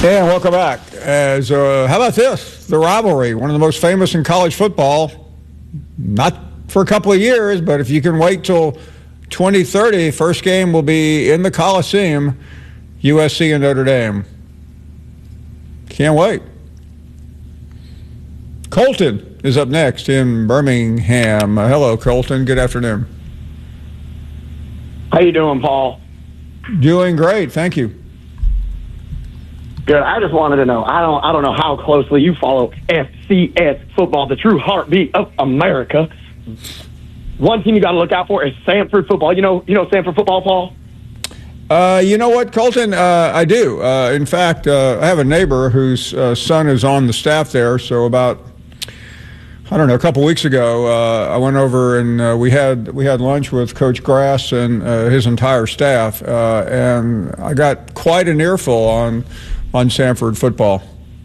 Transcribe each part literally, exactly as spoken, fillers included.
And welcome back. As uh, how about this? The rivalry, one of the most famous in college football. Not for a couple of years, but if you can wait till twenty thirty, first game will be in the Coliseum, U S C and Notre Dame. Can't wait. Colton is up next in Birmingham. Uh, hello, Colton. Good afternoon. How you doing, Paul? Doing great. Thank you. Good. I just wanted to know. I don't. I don't know how closely you follow F C S football, the true heartbeat of America. One team you got to look out for is Samford football. You know. You know Samford football, Paul. Uh, you know what, Colton? Uh, I do. Uh, in fact, uh, I have a neighbor whose uh, son is on the staff there. So about, I don't know, a couple weeks ago, uh, I went over and uh, we had we had lunch with Coach Grass and uh, his entire staff, uh, and I got quite an earful on on Samford football.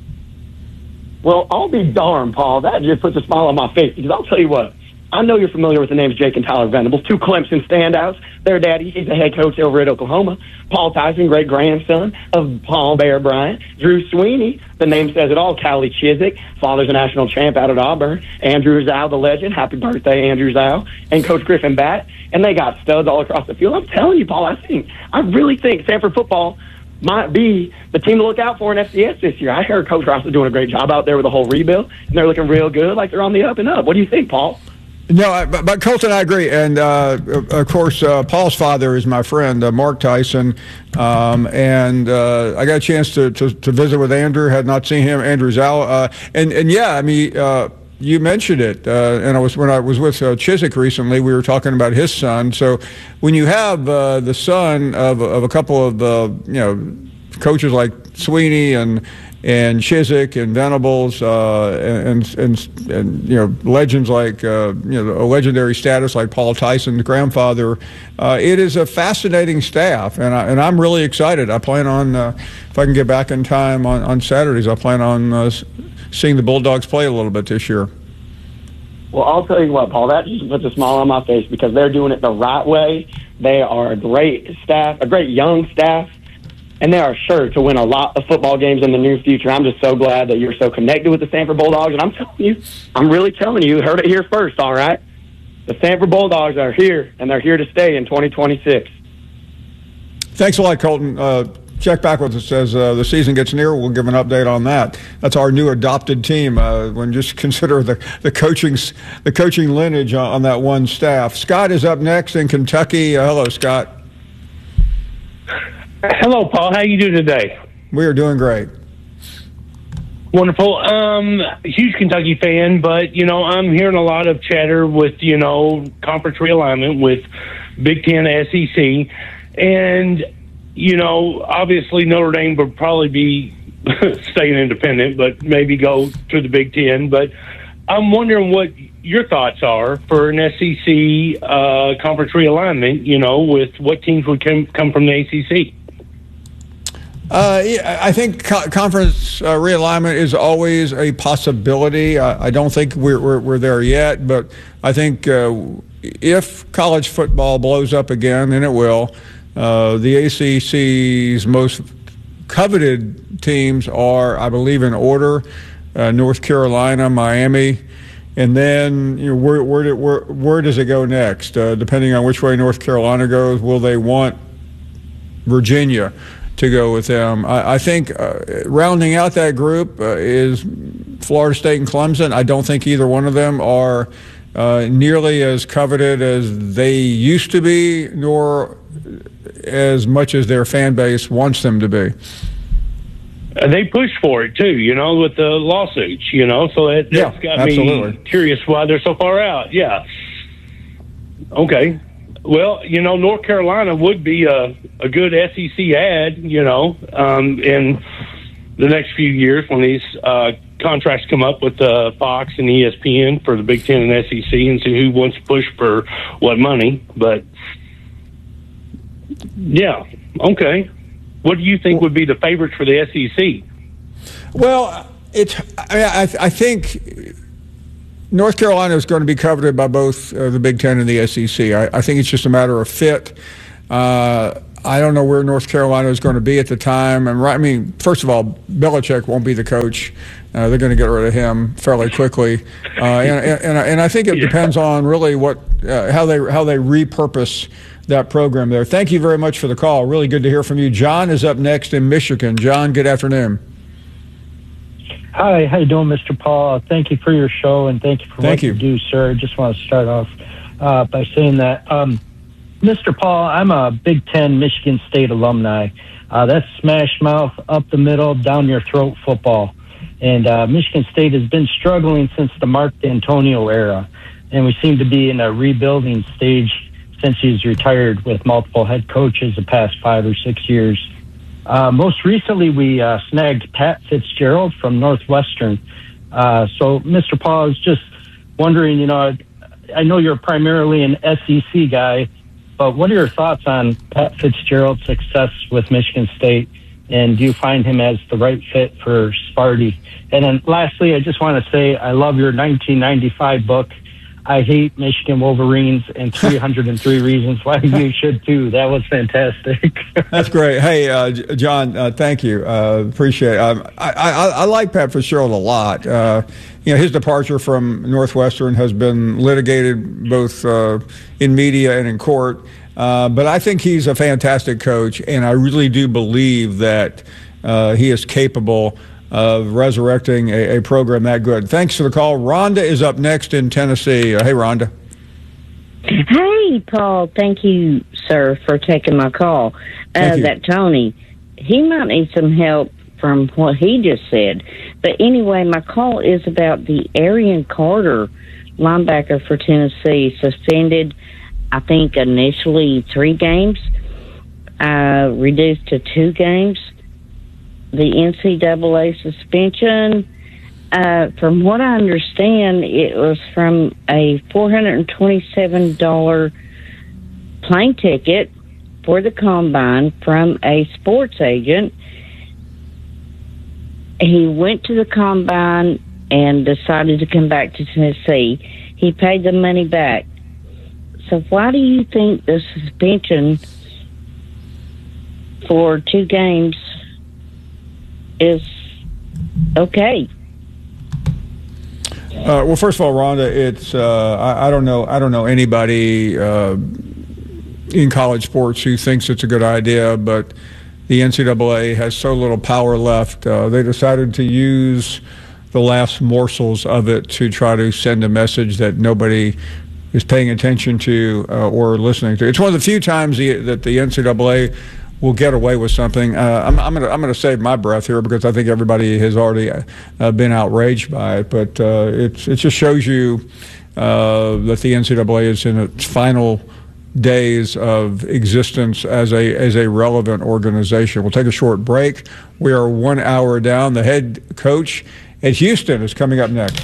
Well, I'll be darned, Paul. That just puts a smile on my face because I'll tell you what. I know you're familiar with the names Jake and Tyler Venables, two Clemson standouts. Their daddy, he's the head coach over at Oklahoma. Paul Tyson, great-grandson of Paul Bear Bryant. Drew Sweeney, the name says it all. Callie Chiswick, father's a national champ out at Auburn. Andrew Zhao, the legend. Happy birthday, Andrew Zhao. And Coach Griffin Batt. And they got studs all across the field. I'm telling you, Paul, I think, I really think Samford football might be the team to look out for in F C S this year. I heard Coach Ross is doing a great job out there with the whole rebuild, and they're looking real good, like they're on the up and up. What do you think, Paul? No, I, but, but Colton, I agree. And, uh, of course, uh, Paul's father is my friend, uh, Mark Tyson. Um, and uh, I got a chance to, to, to visit with Andrew, had not seen him, Andrew Zhao. Uh, and, and, yeah, I mean, uh, you mentioned it. Uh, and I was when I was with uh, Chiswick recently, we were talking about his son. So when you have uh, the son of, of a couple of, uh, you know, coaches like Sweeney and and Chiswick and Venables uh, and, and and you know legends like uh, you know a legendary status like Paul Tyson's grandfather, uh, it is a fascinating staff, and I, and I'm really excited. I plan on uh, if I can get back in time on, on Saturdays, I plan on uh, seeing the Bulldogs play a little bit this year. Well, I'll tell you what, Paul, that just puts a smile on my face because they're doing it the right way. They are a great staff, a great young staff. And they are sure to win a lot of football games in the near future. I'm just so glad that you're so connected with the Samford Bulldogs. And I'm telling you, I'm really telling you, you heard it here first, all right? The Samford Bulldogs are here, and they're here to stay in twenty twenty-six. Thanks a lot, Colton. Uh, check back with us as uh, the season gets near. We'll give an update on that. That's our new adopted team. Uh, when just consider the, the coaching the coaching lineage on, on that one staff. Scott is up next in Kentucky. Uh, hello, Scott. Hello, Paul. How you doing today? We are doing great. Wonderful. Um, huge Kentucky fan, but, you know, I'm hearing a lot of chatter with, you know, conference realignment with Big Ten, S E C. And, you know, obviously Notre Dame would probably be staying independent, but maybe go to the Big Ten. But I'm wondering what your thoughts are for an S E C uh, conference realignment, you know, with what teams would come, come from the A C C. Uh, yeah, I think co- conference uh, realignment is always a possibility. I, I don't think we're, we're we're there yet, but I think uh, if college football blows up again, and it will, uh, the A C C's most coveted teams are, I believe, in order: uh, North Carolina, Miami, and then you know where where where, where does it go next? Uh, depending on which way North Carolina goes, will they want Virginia to go with them? I, I think uh, rounding out that group uh, is Florida State and Clemson. I don't think either one of them are uh, nearly as coveted as they used to be, nor as much as their fan base wants them to be. And they push for it too, you know, with the lawsuits, you know, so it, yeah, that's got absolutely. me curious why they're so far out. Yeah. Okay. Well, you know, North Carolina would be a, a good S E C ad, you know, um, in the next few years when these uh, contracts come up with uh, Fox and E S P N for the Big Ten and S E C and see who wants to push for what money. But, yeah, okay. What do you think would be the favorites for the S E C? Well, it's I, I, I think North Carolina is going to be coveted by both uh, the Big Ten and the S E C. I, I think it's just a matter of fit. Uh, I don't know where North Carolina is going to be at the time. And I mean, first of all, Belichick won't be the coach. Uh, they're going to get rid of him fairly quickly, uh, and, and and I think it yeah. depends on really what uh, how they how they repurpose that program there. Thank you very much for the call. Really good to hear from you. John is up next in Michigan. John, good afternoon. Hi, how you doing, Mister Paul? Thank you for your show, and thank you for thank what you. you do, sir. I just want to start off uh, by saying that, um, Mister Paul, I'm a Big Ten Michigan State alumni. Uh, that's smash mouth, up the middle, down your throat football. And uh, Michigan State has been struggling since the Mark D'Antonio era, and we seem to be in a rebuilding stage since he's retired with multiple head coaches the past five or six years. Uh, most recently, we uh, snagged Pat Fitzgerald from Northwestern. Uh, so, Mister Paul, I was just wondering, you know, I, I know you're primarily an S E C guy, but what are your thoughts on Pat Fitzgerald's success with Michigan State? And do you find him as the right fit for Sparty? And then lastly, I just want to say I love your nineteen ninety-five book, I Hate Michigan Wolverines, and three hundred three Reasons Why You Should Too. That was fantastic. That's great. Hey, uh, John, uh, thank you. Uh, appreciate it. Um, I, I, I like Pat Fitzgerald a lot. Uh, you know, his departure from Northwestern has been litigated both uh, in media and in court. Uh, but I think he's a fantastic coach, and I really do believe that uh, he is capable of resurrecting a, a program that good. Thanks for the call. Rhonda is up next in Tennessee. Uh, hey, Rhonda. Hey, Paul. Thank you, sir, for taking my call. Uh, that Tony, he might need some help from what he just said. But anyway, my call is about the Arian Carter, linebacker for Tennessee, suspended, I think, initially three games, uh, reduced to two games. The N C double A suspension, uh, from what I understand, it was from a four hundred twenty-seven dollars plane ticket for the combine from a sports agent. He went to the combine and decided to come back to Tennessee. He paid the money back. So why do you think the suspension for two games is okay? Uh, well, first of all, Rhonda, it's uh, I, I don't know I don't know anybody uh, in college sports who thinks it's a good idea, but the N C double A has so little power left. Uh, they decided to use the last morsels of it to try to send a message that nobody is paying attention to uh, or listening to. It's one of the few times the, that the N C double A will get away with something. Uh, I'm, I'm going I'm to save my breath here because I think everybody has already uh, been outraged by it. But uh, it's, it just shows you uh, that the N C double A is in its final days of existence as a as a relevant organization. We'll take a short break. We are one hour down. The head coach at Houston is coming up next.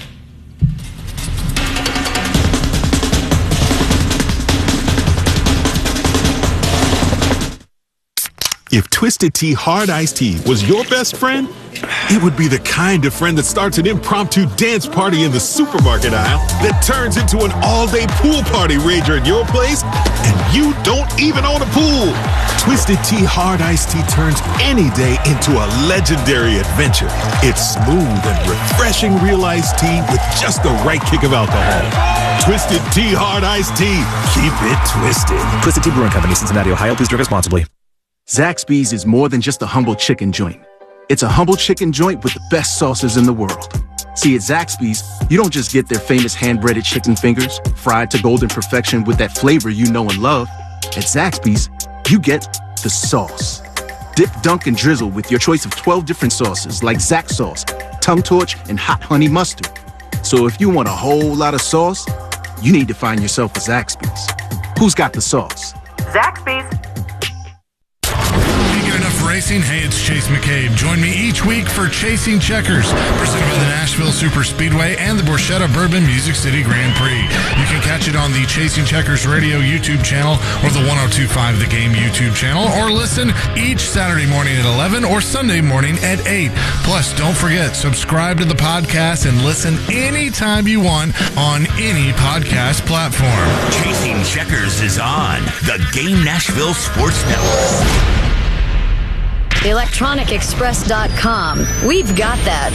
If Twisted Tea Hard Iced Tea was your best friend, it would be the kind of friend that starts an impromptu dance party in the supermarket aisle that turns into an all-day pool party rager at your place, and you don't even own a pool. Twisted Tea Hard Iced Tea turns any day into a legendary adventure. It's smooth and refreshing real iced tea with just the right kick of alcohol. Twisted Tea Hard Iced Tea. Keep it twisted. Twisted Tea Brewing Company, Cincinnati, Ohio. Please drink responsibly. Zaxby's is more than just a humble chicken joint. It's a humble chicken joint with the best sauces in the world. See, at Zaxby's, you don't just get their famous hand-breaded chicken fingers, fried to golden perfection with that flavor you know and love. At Zaxby's, you get the sauce. Dip, dunk, and drizzle with your choice of twelve different sauces like Zax sauce, Tongue Torch, and Hot Honey Mustard. So if you want a whole lot of sauce, you need to find yourself a Zaxby's. Who's got the sauce? Zaxby's. racing? Hey, it's Chase McCabe. Join me each week for Chasing Checkers, presented by the Nashville Super Speedway and the Borchetta Bourbon Music City Grand Prix. You can catch it on the Chasing Checkers Radio YouTube channel or the one oh two point five The Game YouTube channel, or listen each Saturday morning at eleven or Sunday morning at eight. Plus, don't forget, subscribe to the podcast and listen anytime you want on any podcast platform. Chasing Checkers is on the Game Nashville Sports Network. electronic express dot com. We've got that.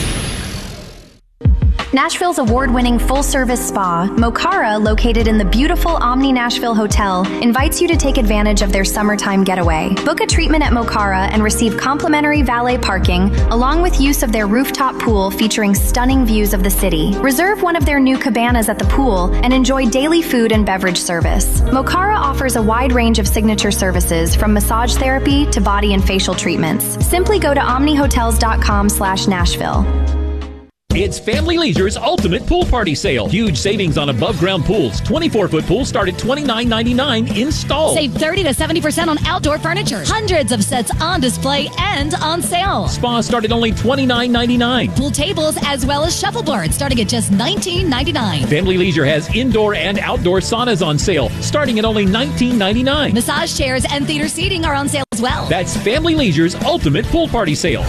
Nashville's award-winning full-service spa, Mokara, located in the beautiful Omni Nashville Hotel, invites you to take advantage of their summertime getaway. Book a treatment at Mokara and receive complimentary valet parking, along with use of their rooftop pool featuring stunning views of the city. Reserve one of their new cabanas at the pool and enjoy daily food and beverage service. Mokara offers a wide range of signature services, from massage therapy to body and facial treatments. Simply go to omni hotels dot com slash Nashville. It's Family Leisure's ultimate pool party sale. Huge savings on above-ground pools. twenty-four foot pools start at twenty-nine ninety-nine installed. Save thirty to seventy percent on outdoor furniture. Hundreds of sets on display and on sale. Spas start at only twenty-nine ninety-nine. Pool tables as well as shuffleboards starting at just nineteen ninety-nine. Family Leisure has indoor and outdoor saunas on sale starting at only nineteen ninety-nine. Massage chairs and theater seating are on sale as well. That's Family Leisure's ultimate pool party sale.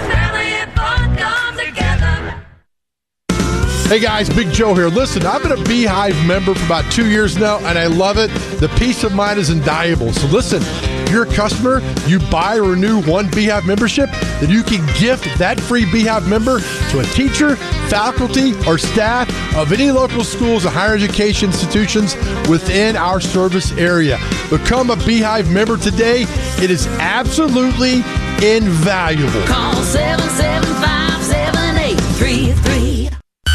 Hey guys, Big Joe here. Listen, I've been a Beehive member for about two years now, and I love it. The peace of mind is invaluable. So listen, if you're a customer, you buy or renew one Beehive membership, then you can gift that free Beehive member to a teacher, faculty, or staff of any local schools and higher education institutions within our service area. Become a Beehive member today. It is absolutely invaluable. Call seven seven five, seven eight three three.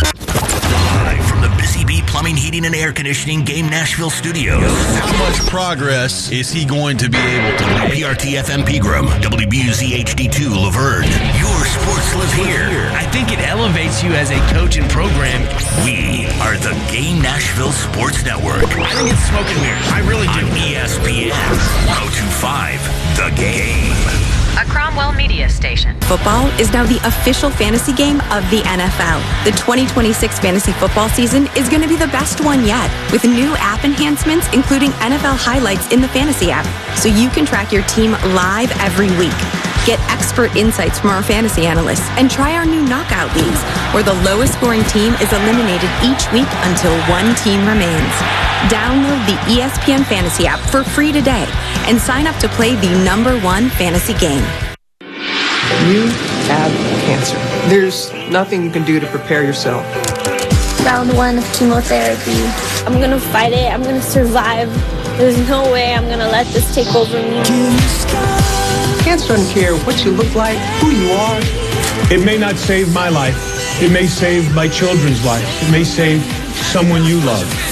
Plumbing, Heating, and Air Conditioning Game Nashville Studios. How much progress is he going to be able to make? P R T F M Pegram, W B U Z H D two Laverne. Your sports live here. I think it elevates you as a coach and program. We are the Game Nashville Sports Network. I think it's smoke and mirrors. I really do. On E S P N one oh two point five The Game. A Cromwell Media Station. Football is now the official fantasy game of the N F L. The twenty twenty-six fantasy football season is going to be the best one yet, with new app enhancements, including N F L highlights in the fantasy app, so you can track your team live every week. Get expert insights from our fantasy analysts and try our new knockout leagues, where the lowest scoring team is eliminated each week until one team remains. Download the E S P N Fantasy app for free today and sign up to play the number one fantasy game. You have cancer. There's nothing you can do to prepare yourself. Round one of chemotherapy. I'm gonna fight it. I'm gonna survive. There's no way I'm gonna let this take over me. Cancer doesn't care what you look like, who you are. It may not save my life. It may save my children's lives. It may save someone you love.